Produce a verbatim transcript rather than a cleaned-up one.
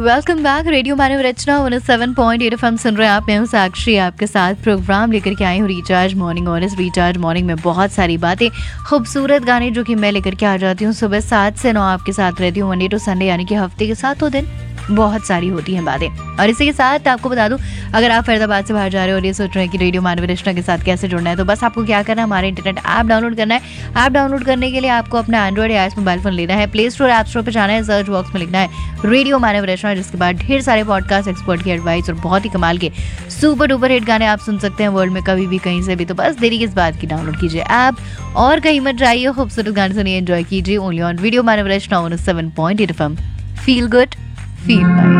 Welcome back. Radio मानव रचना one seven point eight FM सुन रहे हैं आप। मैं हूं साक्षी, आपके साथ प्रोग्राम लेकर के आई हूं रिचार्ज मॉर्निंग। और इस रिचार्ज मॉर्निंग में बहुत सारी बातें, खूबसूरत गाने जो कि मैं लेकर के आ जाती हूँ सुबह सात से नौ आपके साथ रहती हूँ, मंडे टू संडे, यानी कि हफ्ते के सातों दिन बहुत सारी होती हैं बातें। और इसी के साथ आपको बता दूं, अगर आप फैजाबाद से बाहर जा रहे हो और ये सोच रहे हैं कि रेडियो मानव रचना के साथ कैसे जुड़ना है, तो बस आपको क्या करना है, हमारे इंटरनेट ऐप डाउनलोड करना है। ऐप डाउनलोड करने के लिए आपको अपना एंड्रॉइड या आईओएस मोबाइल फोन लेना है, प्ले स्टोर ऐप स्टोर पर जाना है, सर्च बॉक्स में लिखना है रेडियो मानव रचना, जिसके बाद ढेर सारे पॉडकास्ट, एक्सपर्ट की एडवाइस और बहुत ही कमाल के सुपर डुपर हिट गाने आप सुन सकते हैं वर्ल्ड में कभी भी कहीं से भी। तो बस देरी किस बात की, डाउनलोड कीजिए ऐप और कहीं मत जाइए, खूबसूरत गाने सुनिए, एंजॉय कीजिए only on radio Manav Rachna one seven point eight FM. Feel good, feel nice.